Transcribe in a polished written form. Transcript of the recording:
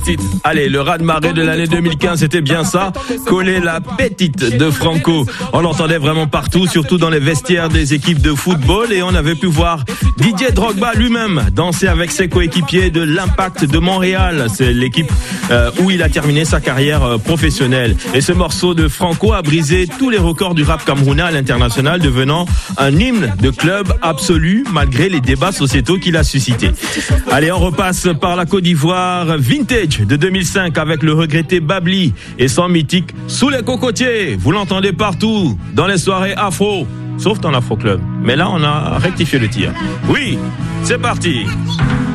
Allez, le raz-de-marée de l'année 2015, c'était bien ça. Coller la petite de Franco. On l'entendait vraiment partout, surtout dans les vestiaires des équipes de football. Et on avait pu voir Didier Drogba lui-même danser avec ses coéquipiers de l'Impact de Montréal. C'est l'équipe où il a terminé sa carrière professionnelle. Et ce morceau de Franco a brisé tous les records du rap camerounais à l'international, devenant un hymne de club absolu malgré les débats sociétaux qu'il a suscités. Allez, on repasse par la Côte d'Ivoire vintage de 2005 avec le regretté Babli et son mythique Sous les cocotiers. Vous l'entendez partout dans les soirées afro, sauf dans l'Afro Club. Mais là, on a rectifié le tir. Oui, c'est parti.